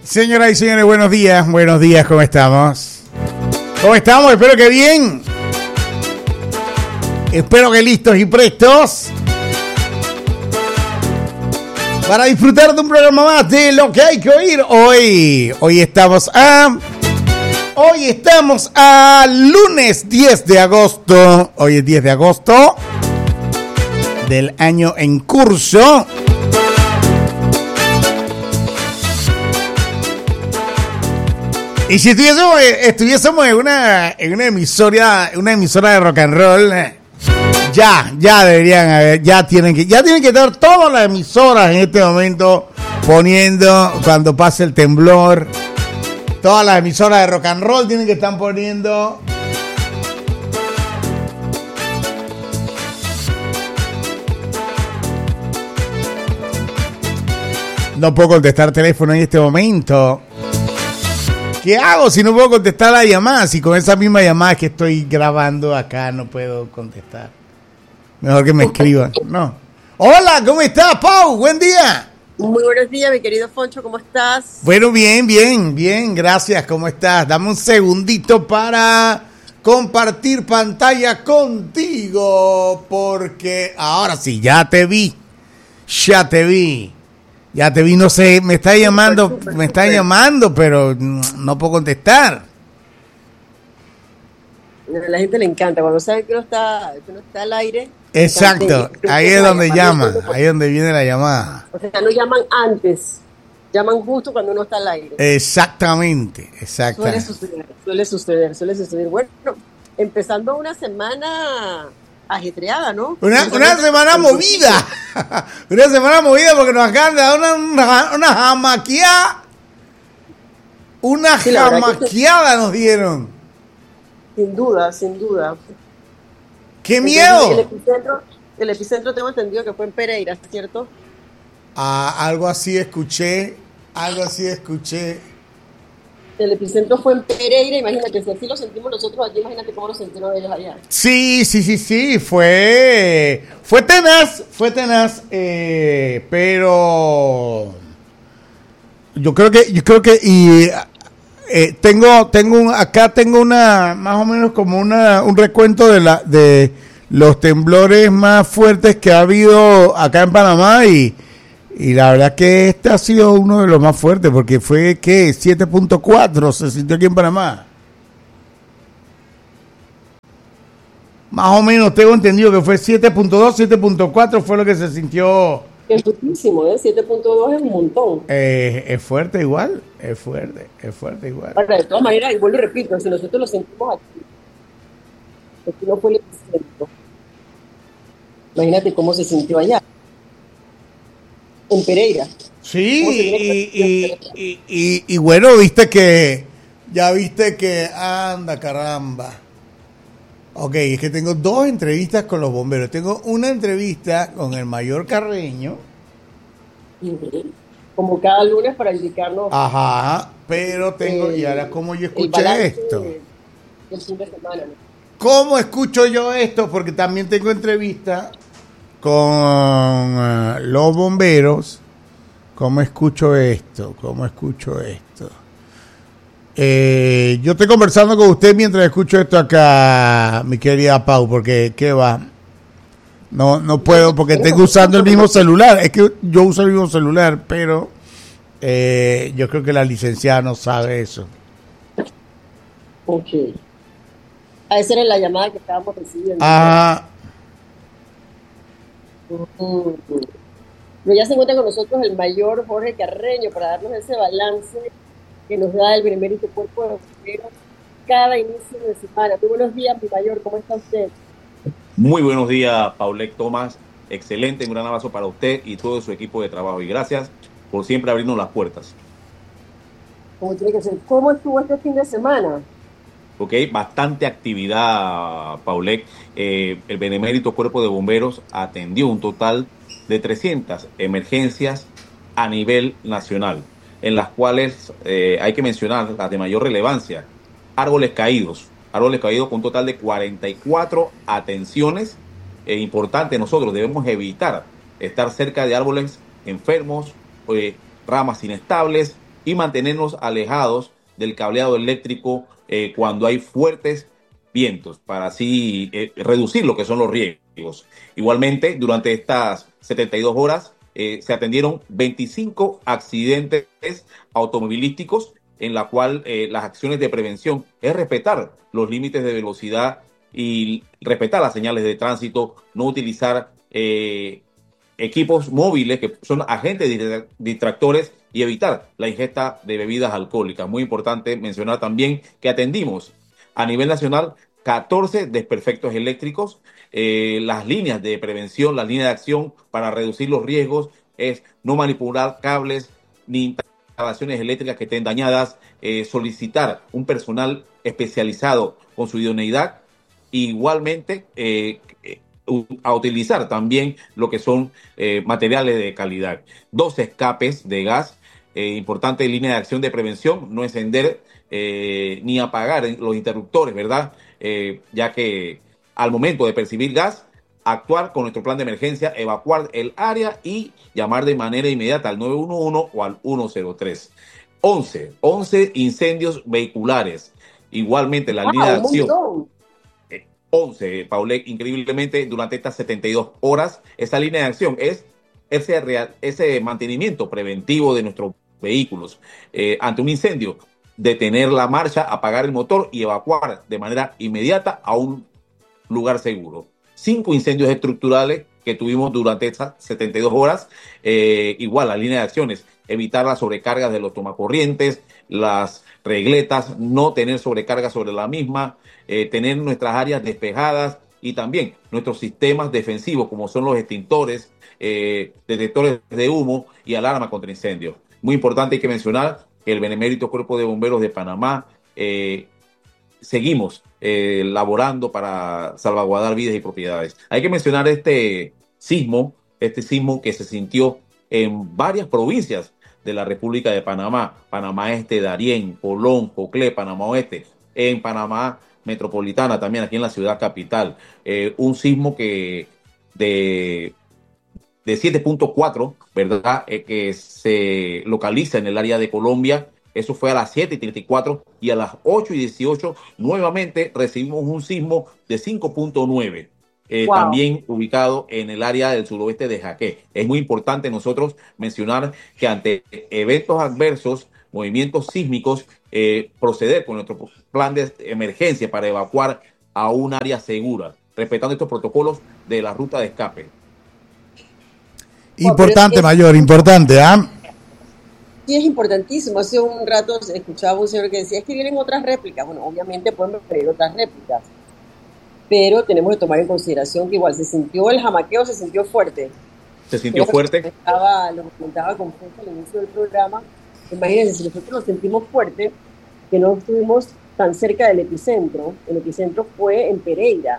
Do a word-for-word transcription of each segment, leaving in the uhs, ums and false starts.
Señoras y señores, buenos días, buenos días, ¿cómo estamos? ¿Cómo estamos? Espero que bien. Espero que listos y prestos para disfrutar de un programa más de lo que hay que oír hoy. Hoy estamos a... Hoy estamos a lunes diez de agosto. Hoy es diez de agosto del año en curso. Y si estuviésemos, estuviésemos en una, en una emisora, una emisora de rock and roll, ya, ya deberían haber, ya tienen que, ya tienen que estar todas las emisoras en este momento poniendo, cuando pase el temblor, todas las emisoras de rock and roll tienen que estar poniendo. No puedo contestar teléfono en este momento. ¿Qué hago si no puedo contestar la llamada? Si con esa misma llamada que estoy grabando acá no puedo contestar. Mejor que me escriban. No. Hola, ¿cómo estás, Pau? Buen día. Muy buenos días, mi querido Foncho, ¿cómo estás? Bueno, bien, bien, bien, gracias. ¿Cómo estás? Dame un segundito para compartir pantalla contigo, porque ahora sí, ya te vi. Ya te vi. Ya te vi, no sé, me está llamando, super, super, me está super. llamando, pero no puedo contestar. A la gente le encanta, cuando sabe que uno está, que uno está al aire. Exacto, ahí es donde llama, ahí es donde viene la llamada. O sea, no llaman antes, llaman justo cuando uno está al aire. Exactamente, exactamente. Suele suceder, suele suceder, suele suceder. Bueno, empezando una semana ajetreada, ¿no? Una, una semana movida. Una semana movida porque nos acaban de dar una, una, una jamaqueada. Una sí, jamaqueada nos dieron. Sin duda, sin duda. ¡Qué Entonces, miedo! El epicentro, el epicentro tengo entendido que fue en Pereira, ¿cierto? Ah, algo así escuché, algo así escuché. El epicentro fue en Pereira, imagínate, si así lo sentimos nosotros aquí, imagínate cómo lo sintieron ellos allá. Sí, sí, sí, sí, fue, fue tenaz, fue tenaz, eh, pero yo creo que, yo creo que, y eh, tengo, tengo un, acá tengo una, más o menos como una, un recuento de la, de los temblores más fuertes que ha habido acá en Panamá y Y la verdad que este ha sido uno de los más fuertes, porque fue, ¿qué? siete punto cuatro se sintió aquí en Panamá. Más o menos tengo entendido que fue siete punto dos, siete punto cuatro fue lo que se sintió. Es muchísimo, ¿eh? siete punto dos es un montón. Eh, es fuerte igual, es fuerte, es fuerte igual. Ahora, de todas maneras, y vuelvo y repito, si nosotros lo sentimos aquí, aquí no fue el epicentro. Imagínate cómo se sintió allá. En Pereira. Sí, y, y, y, y, y bueno, viste que, ya viste que, anda caramba. Ok, es que tengo dos entrevistas con los bomberos. Tengo una entrevista con el mayor Carreño. Como cada lunes para indicarnos. Ajá, pero tengo, eh, y ahora cómo yo escuché esto. El fin de semana, ¿no? ¿Cómo escucho yo esto? Porque también tengo entrevista con uh, los bomberos. ¿Cómo escucho esto? ¿Cómo escucho esto? Eh, yo estoy conversando con usted mientras escucho esto acá, mi querida Pau, porque ¿qué va? No, no puedo porque tengo usando el mismo celular. Es que yo uso el mismo celular, pero eh, yo creo que la licenciada no sabe eso. Ok. A esa era la llamada que estábamos recibiendo. Ah. Uh-huh. Pero ya se encuentra con nosotros el mayor Jorge Carreño para darnos ese balance que nos da el Benemérito Cuerpo de Bomberos cada inicio de semana. Muy buenos días, mi mayor, ¿cómo está usted? Muy buenos días, Paulette Tomás. Excelente, un gran abrazo para usted y todo su equipo de trabajo. Y gracias por siempre abrirnos las puertas. Como tiene que ser. ¿Cómo estuvo este fin de semana? Ok, bastante actividad, Paulette. Eh, el Benemérito Cuerpo de Bomberos atendió un total de trescientas emergencias a nivel nacional, en las cuales eh, hay que mencionar las de mayor relevancia. Árboles caídos, árboles caídos con un total de cuarenta y cuatro atenciones. Es importante, nosotros debemos evitar estar cerca de árboles enfermos, eh, ramas inestables, y mantenernos alejados del cableado eléctrico eh, cuando hay fuertes vientos, para así eh, reducir lo que son los riesgos. Igualmente, durante estas setenta y dos horas eh, se atendieron veinticinco accidentes automovilísticos, en la cual eh, las acciones de prevención es respetar los límites de velocidad y respetar las señales de tránsito, no utilizar eh, equipos móviles que son agentes distractores y evitar la ingesta de bebidas alcohólicas. Muy importante mencionar también que atendimos a nivel nacional catorce desperfectos eléctricos. Eh, las líneas de prevención, las líneas de acción para reducir los riesgos es no manipular cables ni instalaciones eléctricas que estén dañadas, eh, solicitar un personal especializado con su idoneidad, igualmente eh, a utilizar también lo que son eh, materiales de calidad. Dos escapes de gas, eh, importante línea de acción de prevención, no encender eh, ni apagar los interruptores, ¿verdad? Eh, ya que al momento de percibir gas, actuar con nuestro plan de emergencia, evacuar el área y llamar de manera inmediata al nueve uno uno o al ciento tres. once, once incendios vehiculares. Igualmente la Ah, línea de un acción. montón. once, Paulette, increíblemente durante estas setenta y dos horas, esa línea de acción es ese, real, ese mantenimiento preventivo de nuestros vehículos eh, ante un incendio, detener la marcha, apagar el motor y evacuar de manera inmediata a un lugar seguro. Cinco incendios estructurales que tuvimos durante estas setenta y dos horas. Eh, igual, la línea de acciones, evitar las sobrecargas de los tomacorrientes, las regletas, no tener sobrecargas sobre la misma, eh, tener nuestras áreas despejadas y también nuestros sistemas defensivos, como son los extintores, eh, detectores de humo y alarma contra incendios. Muy importante, hay que mencionar que el Benemérito Cuerpo de Bomberos de Panamá eh, seguimos eh, laborando para salvaguardar vidas y propiedades. Hay que mencionar este sismo, este sismo que se sintió en varias provincias de la República de Panamá, Panamá Este, Darién, Colón, Coclé, Panamá Oeste, en Panamá Metropolitana, también aquí en la ciudad capital. Eh, un sismo que de, de siete punto cuatro, ¿verdad? Eh, que se localiza en el área de Colombia. Eso fue a las siete y treinta y cuatro y a las ocho y dieciocho nuevamente recibimos un sismo de cinco punto nueve, eh, wow. También ubicado en el área del suroeste de Jaque. Es muy importante nosotros mencionar que ante eventos adversos, movimientos sísmicos, eh, proceder con nuestro plan de emergencia para evacuar a un área segura, respetando estos protocolos de la ruta de escape. Importante, oh, mayor, importante, ¿ah? ¿eh? Sí, es importantísimo. Hace un rato escuchaba un señor que decía, es que vienen otras réplicas. Bueno, obviamente pueden venir otras réplicas, pero tenemos que tomar en consideración que igual se sintió el jamaqueo, se sintió fuerte. ¿Se sintió Creo fuerte? Lo comentaba, lo comentaba con Fuente al inicio del programa. Imagínense, si nosotros nos sentimos fuerte, que no estuvimos tan cerca del epicentro. El epicentro fue en Pereira.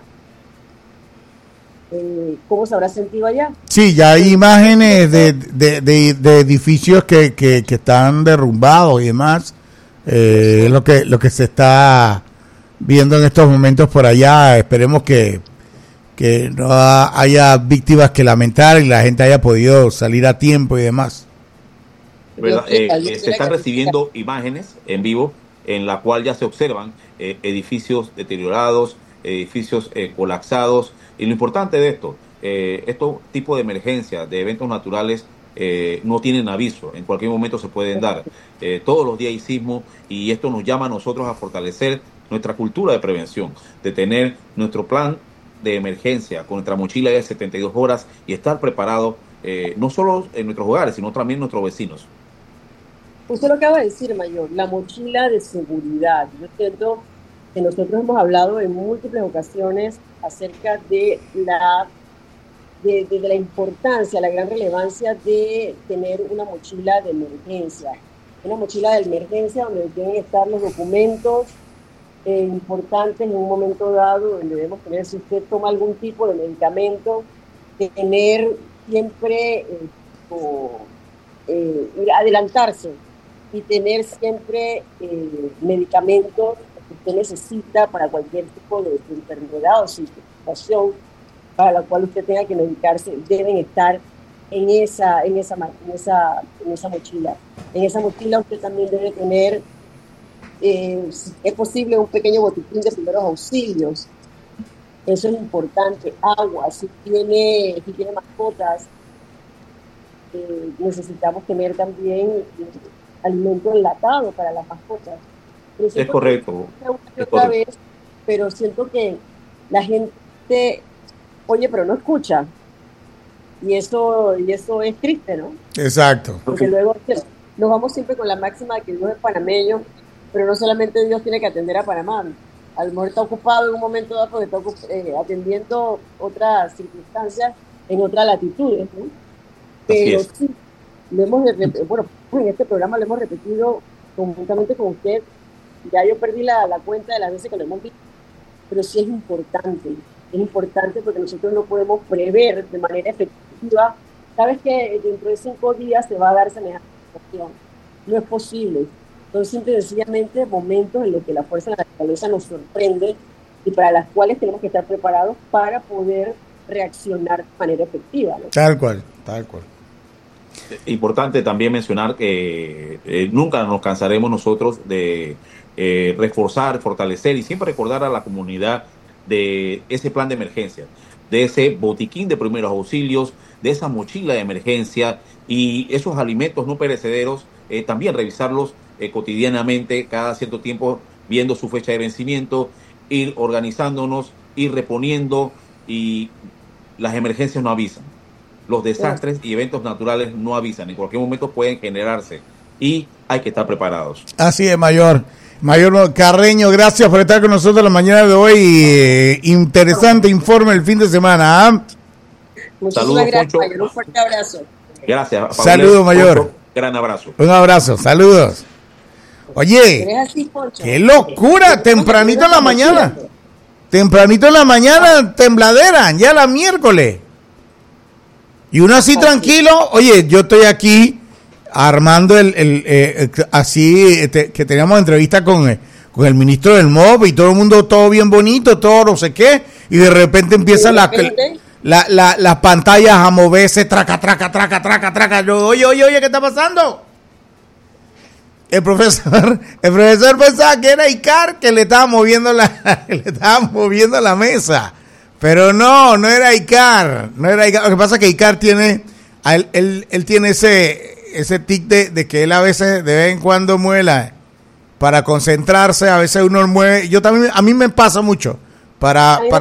Eh, ¿Cómo se habrá sentido allá? Sí, ya hay imágenes de, de, de, de edificios que, que, que están derrumbados y demás. Eh, lo que lo que se está viendo en estos momentos por allá. Esperemos que, que no haya víctimas que lamentar y la gente haya podido salir a tiempo y demás. ¿Verdad? Eh, eh, se están recibiendo imágenes en vivo en la cual ya se observan eh, edificios deteriorados, edificios eh, colapsados. Y lo importante de esto, eh, estos tipos de emergencias, de eventos naturales, eh, no tienen aviso, en cualquier momento se pueden dar. Eh, todos los días hay sismo y esto nos llama a nosotros a fortalecer nuestra cultura de prevención, de tener nuestro plan de emergencia con nuestra mochila de setenta y dos horas y estar preparado eh, no solo en nuestros hogares, sino también en nuestros vecinos. Usted lo acaba de decir, Mayor, la mochila de seguridad. Yo siento que nosotros hemos hablado en múltiples ocasiones acerca de la, de, de, de la importancia, la gran relevancia de tener una mochila de emergencia. Una mochila de emergencia donde deben estar los documentos eh, importantes en un momento dado, donde debemos tener, si usted toma algún tipo de medicamento, tener siempre, eh, o, eh, adelantarse y tener siempre eh, medicamentos que usted necesita para cualquier tipo de, de enfermedad o situación para la cual usted tenga que medicarse, deben estar en esa, en esa, en esa, en esa mochila. En esa mochila usted también debe tener, eh, si es posible, un pequeño botiquín de primeros auxilios. Eso es importante. Agua, si tiene, si tiene mascotas, eh, necesitamos tener también eh, alimento enlatado para las mascotas. Es correcto. Que, otra vez, pero siento que la gente, oye, pero no escucha. Y eso, y eso es triste, ¿no? Exacto. Porque luego nos vamos siempre con la máxima de que Dios es panameño, pero no solamente Dios tiene que atender a Panamá. A lo mejor está ocupado en un momento dado porque está eh, atendiendo otras circunstancias en otras latitudes, ¿no? Pero sí, lo hemos repetido, bueno, en este programa lo hemos repetido conjuntamente con usted. Ya yo perdí la, la cuenta de las veces que lo hemos visto, pero sí es importante. Es importante porque nosotros no podemos prever de manera efectiva. Sabes que dentro de cinco días se va a dar semejante situación. No es posible. Son simple y sencillamente momentos en los que la fuerza de la naturaleza nos sorprende y para las cuales tenemos que estar preparados para poder reaccionar de manera efectiva, ¿no? Tal cual, tal cual. Importante también mencionar que eh, nunca nos cansaremos nosotros de eh, reforzar, fortalecer y siempre recordar a la comunidad de ese plan de emergencia, de ese botiquín de primeros auxilios, de esa mochila de emergencia y esos alimentos no perecederos, eh, también revisarlos eh, cotidianamente, cada cierto tiempo, viendo su fecha de vencimiento, ir organizándonos, ir reponiendo, y las emergencias no avisan. Los desastres y eventos naturales no avisan, en cualquier momento pueden generarse y hay que estar preparados. Así es, Mayor. Mayor Carreño, gracias por estar con nosotros la mañana de hoy. Eh, interesante informe el fin de semana. ¿eh? Muchísimas Saludos, gracias, Mayor. Un fuerte abrazo. Gracias. Saludos, Mayor. Poncho, gran abrazo. Un abrazo, saludos. Oye, así, qué locura, tempranito en la mañana. Tempranito en la mañana, tembladera, ya la miércoles. Y uno así tranquilo, oye, yo estoy aquí armando el, el eh, así te, que teníamos entrevista con, eh, con el ministro del M O B y todo el mundo, todo bien bonito, todo no sé qué, y de repente empiezan las la, la, las pantallas a moverse, traca, traca, traca, traca, traca. Yo, oye, oye, oye, ¿qué está pasando? El profesor, el profesor pensaba que era Icar que le estaba moviendo la, le estaba moviendo la mesa. Pero no, no era Icar, no era Icar. Lo que pasa es que Icar tiene, él, él, él tiene ese, ese tic de, de que él a veces de vez en cuando mueve la, para concentrarse, a veces uno mueve, yo también, a mí me pasa mucho, para, para